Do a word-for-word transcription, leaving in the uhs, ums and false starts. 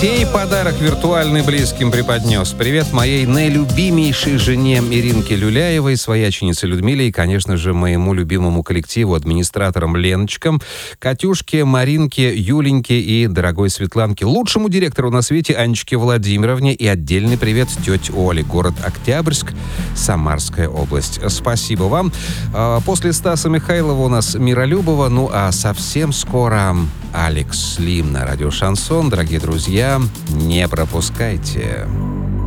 сей подарок виртуальный близким преподнес. Привет моей наилюбимейшей жене Иринке Люляевой, свояченице Людмиле и, конечно же, моему любимому коллективу, администраторам Леночкам, Катюшке, Маринке, Юленьке и дорогой Светланке, лучшему директору на свете Анечке Владимировне и отдельный привет тете Оле, город Октябрьск, Самарская область. Спасибо вам. После Стаса Михайлова у нас Миролюбова, ну а совсем скоро Алекс Слим на радио Шансон. Дорогие друзья, не пропускайте.